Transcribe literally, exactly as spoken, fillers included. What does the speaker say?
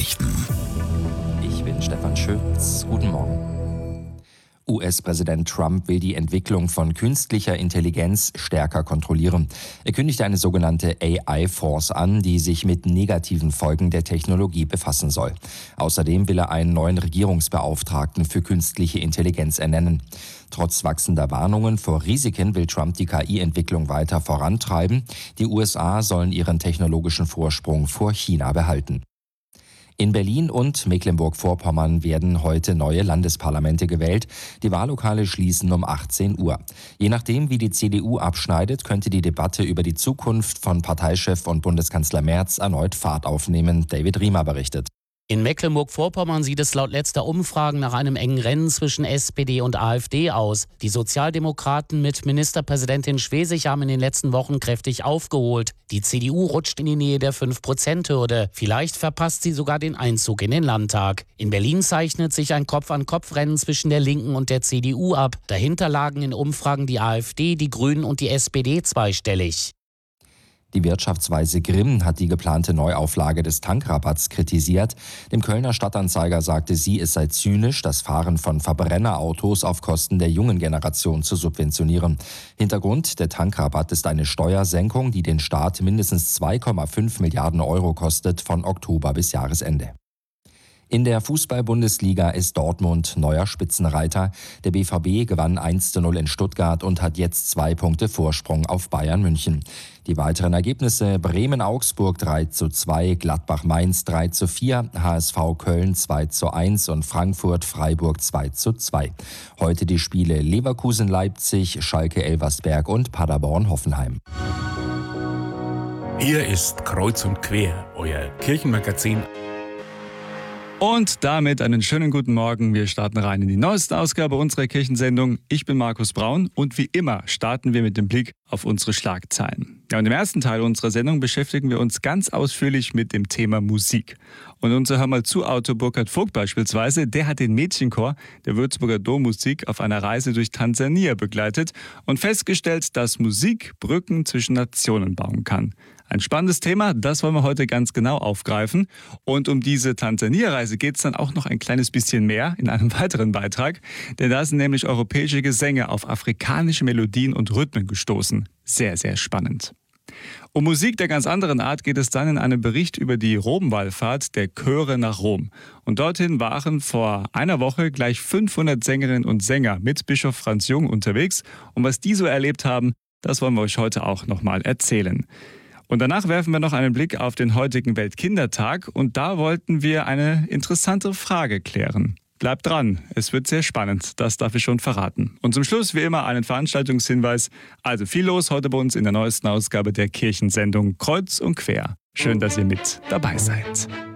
Nachrichten. Ich bin Stefan Schütz. Guten Morgen. U S-Präsident Trump will die Entwicklung von künstlicher Intelligenz stärker kontrollieren. Er kündigte eine sogenannte A I-Force an, die sich mit negativen Folgen der Technologie befassen soll. Außerdem will er einen neuen Regierungsbeauftragten für künstliche Intelligenz ernennen. Trotz wachsender Warnungen vor Risiken will Trump die K I-Entwicklung weiter vorantreiben. Die U S A sollen ihren technologischen Vorsprung vor China behalten. In Berlin und Mecklenburg-Vorpommern werden heute neue Landesparlamente gewählt. Die Wahllokale schließen um achtzehn Uhr. Je nachdem, wie die C D U abschneidet, könnte die Debatte über die Zukunft von Parteichef und Bundeskanzler Merz erneut Fahrt aufnehmen. David Riemer berichtet. In Mecklenburg-Vorpommern sieht es laut letzter Umfragen nach einem engen Rennen zwischen S P D und AfD aus. Die Sozialdemokraten mit Ministerpräsidentin Schwesig haben in den letzten Wochen kräftig aufgeholt. Die C D U rutscht in die Nähe der fünf Prozent Hürde. Vielleicht verpasst sie sogar den Einzug in den Landtag. In Berlin zeichnet sich ein Kopf-an-Kopf-Rennen zwischen der Linken und der C D U ab. Dahinter lagen in Umfragen die AfD, die Grünen und die S P D zweistellig. Die Wirtschaftsweise Grimm hat die geplante Neuauflage des Tankrabatts kritisiert. Dem Kölner Stadtanzeiger sagte sie, es sei zynisch, das Fahren von Verbrennerautos auf Kosten der jungen Generation zu subventionieren. Hintergrund: Der Tankrabatt ist eine Steuersenkung, die den Staat mindestens zwei Komma fünf Milliarden Euro kostet von Oktober bis Jahresende. In der Fußball-Bundesliga ist Dortmund neuer Spitzenreiter. Der B V B gewann eins zu null in Stuttgart und hat jetzt zwei Punkte Vorsprung auf Bayern München. Die weiteren Ergebnisse: Bremen-Augsburg drei zu zwei, Gladbach-Mainz drei zu vier, H S V Köln zwei zu eins und Frankfurt-Freiburg zwei zu zwei. Heute die Spiele Leverkusen-Leipzig, Schalke-Elversberg und Paderborn-Hoffenheim. Hier ist Kreuz und Quer, euer Kirchenmagazin. Und damit einen schönen guten Morgen. Wir starten rein in die neueste Ausgabe unserer Kirchensendung. Ich bin Markus Braun und wie immer starten wir mit dem Blick auf unsere Schlagzeilen. Ja, und im ersten Teil unserer Sendung beschäftigen wir uns ganz ausführlich mit dem Thema Musik. Und unser Hör mal zu Autor Burkhard Vogt beispielsweise, der hat den Mädchenchor der Würzburger Dommusik auf einer Reise durch Tansania begleitet und festgestellt, dass Musik Brücken zwischen Nationen bauen kann. Ein spannendes Thema, das wollen wir heute ganz genau aufgreifen. Und um diese Tansania-Reise geht es dann auch noch ein kleines bisschen mehr in einem weiteren Beitrag. Denn da sind nämlich europäische Gesänge auf afrikanische Melodien und Rhythmen gestoßen. Sehr, sehr spannend. Um Musik der ganz anderen Art geht es dann in einem Bericht über die Romwallfahrt der Chöre nach Rom. Und dorthin waren vor einer Woche gleich fünfhundert Sängerinnen und Sänger mit Bischof Franz Jung unterwegs. Und was die so erlebt haben, das wollen wir euch heute auch nochmal erzählen. Und danach werfen wir noch einen Blick auf den heutigen Weltkindertag und da wollten wir eine interessante Frage klären. Bleibt dran, es wird sehr spannend, das darf ich schon verraten. Und zum Schluss wie immer einen Veranstaltungshinweis. Also viel los heute bei uns in der neuesten Ausgabe der Kirchensendung Kreuz und Quer. Schön, dass ihr mit dabei seid.